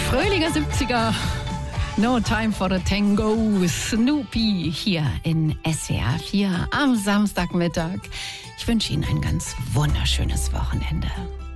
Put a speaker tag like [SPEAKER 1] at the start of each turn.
[SPEAKER 1] Fröhlicher 70er. No Time for the Tango. Snoopy hier in SWR 4 am Samstagmittag. Ich wünsche Ihnen ein ganz wunderschönes Wochenende.